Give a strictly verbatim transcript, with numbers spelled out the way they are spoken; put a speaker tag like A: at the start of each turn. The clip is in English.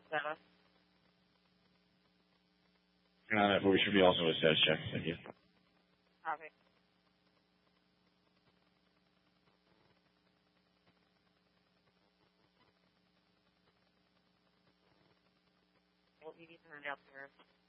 A: Seven.
B: Uh, but we should be also a status check. Thank you.
A: Copy. What do you need to find out there?